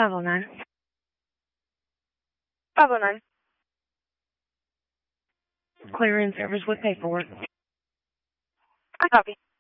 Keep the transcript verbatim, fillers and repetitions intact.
five oh nine. five oh nine. Clearing service with paperwork. I copy.